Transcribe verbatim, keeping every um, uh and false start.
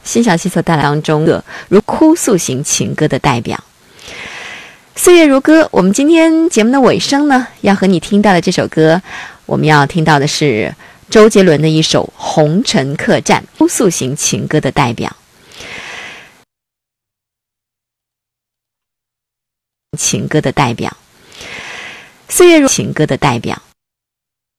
辛晓琪所带来当中的如哭诉型情歌的代表。岁月如歌，我们今天节目的尾声呢，要和你听到的这首歌，我们要听到的是周杰伦的一首《红尘客栈》，哭诉型情歌的代表。情歌的代表，岁月如情歌的代表。